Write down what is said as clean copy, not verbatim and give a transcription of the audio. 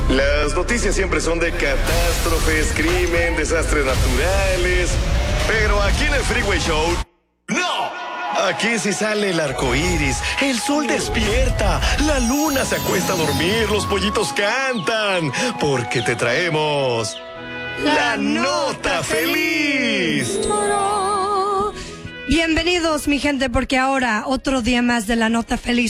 Las noticias siempre son de catástrofes, crimen, desastres naturales. Pero aquí en el Freeway Show, ¡no! Aquí sí sale el arco iris, el sol despierta, la luna se acuesta a dormir, los pollitos cantan, porque te traemos la nota feliz. Bienvenidos, mi gente, porque ahora otro día más de la nota feliz